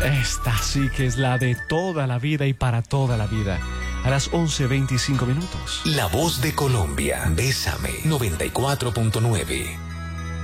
Esta sí que es la de toda la vida y para toda la vida. A las 11:25. La voz de Colombia. Bésame 94.9.